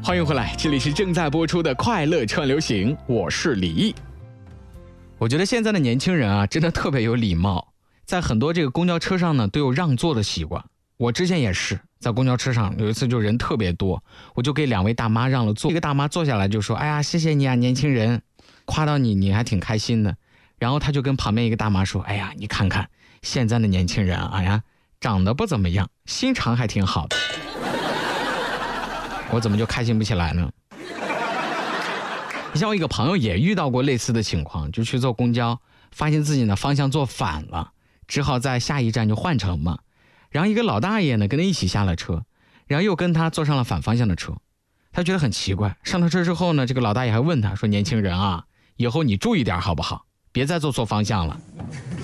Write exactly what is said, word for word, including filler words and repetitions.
欢迎回来，这里是正在播出的快乐串流行，我是李毅。我觉得现在的年轻人啊，真的特别有礼貌，在很多这个公交车上呢，都有让座的习惯。我之前也是在公交车上，有一次就人特别多，我就给两位大妈让了座。一个大妈坐下来就说：“哎呀，谢谢你啊，年轻人，夸到你，你还挺开心的。”然后他就跟旁边一个大妈说：“哎呀，你看看现在的年轻人啊，哎呀，长得不怎么样，心肠还挺好的。”我怎么就开心不起来呢？你像我一个朋友也遇到过类似的情况，就去坐公交，发现自己呢方向坐反了，只好在下一站就换乘嘛。然后一个老大爷呢跟他一起下了车，然后又跟他坐上了反方向的车。他觉得很奇怪，上了车之后呢，这个老大爷还问他说：“年轻人啊，以后你注意点好不好？别再坐错方向了。”